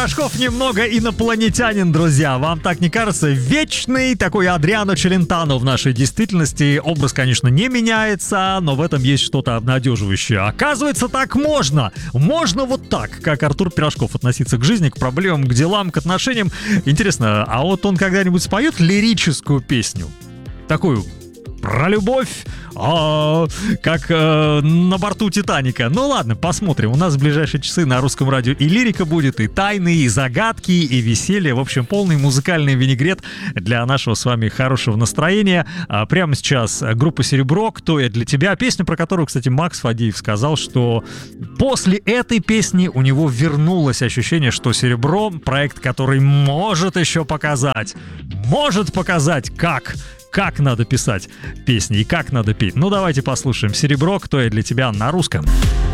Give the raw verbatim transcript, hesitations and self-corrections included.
Пирожков немного инопланетянин, друзья. Вам так не кажется? Вечный такой Адриано Челентано в нашей действительности. Образ, конечно, не меняется, но в этом есть что-то обнадеживающее. Оказывается, так можно. Можно вот так, как Артур Пирожков, относиться к жизни, к проблемам, к делам, к отношениям. Интересно, а вот он когда-нибудь споет лирическую песню? Такую про любовь, а, как э, на борту Титаника. Ну ладно, посмотрим. У нас в ближайшие часы на Русском радио и лирика будет, и тайны, и загадки, и веселье. В общем, полный музыкальный винегрет для нашего с вами хорошего настроения. А прямо сейчас группа «Серебро», «Кто я для тебя». Песня, про которую, кстати, Макс Фадеев сказал, что после этой песни у него вернулось ощущение, что «Серебро» — проект, который может еще показать, может показать, как Как надо писать песни и как надо петь. Ну, давайте послушаем «Серебро», «Кто я для тебя» на русском.